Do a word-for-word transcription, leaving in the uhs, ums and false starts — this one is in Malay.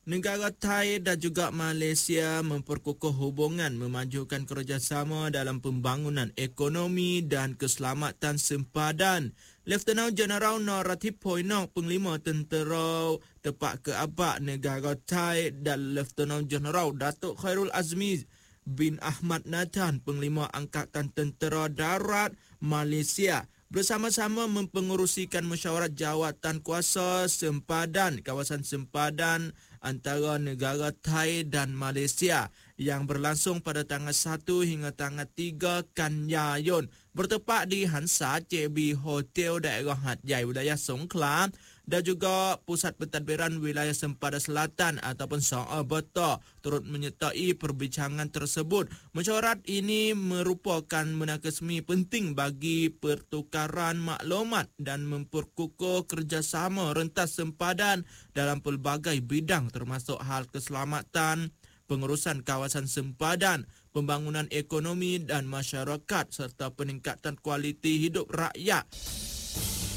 Negara Thai dan juga Malaysia memperkukuh hubungan memajukan kerjasama dalam pembangunan ekonomi dan keselamatan sempadan. Lieutenant General Norathip Poinok, Penglima Tentera Tepak Keabak Negara Thai dan Lieutenant General Datuk Khairul Azmi bin Ahmad Nathan, Penglima Angkatan Tentera Darat Malaysia, bersama-sama mempengerusikan mesyuarat jawatan kuasa sempadan kawasan sempadan antara negara Thai dan Malaysia yang berlangsung pada tanggal satu hingga tanggal tiga Kanyayun bertepat di Hansa C B Hotel daerah Hat Yai wilayah Songkhla dan juga Pusat Pentadbiran Wilayah Sempadan Selatan ataupun Saabata turut menyertai perbincangan tersebut. Mesyuarat ini merupakan menakasmi penting bagi pertukaran maklumat dan memperkukuh kerjasama rentas sempadan dalam pelbagai bidang termasuk hal keselamatan, pengurusan kawasan sempadan, pembangunan ekonomi dan masyarakat serta peningkatan kualiti hidup rakyat.